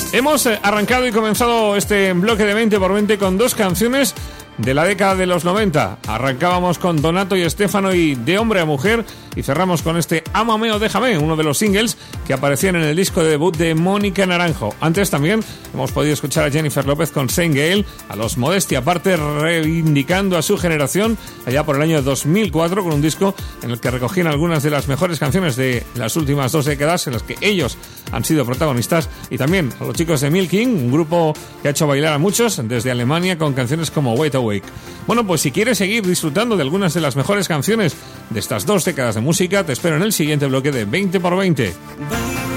Hemos arrancado y comenzado este bloque de 20x20 con dos canciones de la década de los 90. Arrancábamos con Donato y Stefano y De Hombre a Mujer, y cerramos con este Ámame o Déjame, uno de los singles que aparecían en el disco de debut de Mónica Naranjo. Antes también hemos podido escuchar a Jennifer López con Saint Gale, a los Modestia Aparte, reivindicando a su generación allá por el año 2004 con un disco en el que recogían algunas de las mejores canciones de las últimas 2 décadas en las que ellos han sido protagonistas, y también a los chicos de Milking, un grupo que ha hecho bailar a muchos desde Alemania con canciones como Wait Awake. Bueno, pues si quieres seguir disfrutando de algunas de las mejores canciones de estas 2 décadas de música, te espero en el siguiente bloque de 20x20.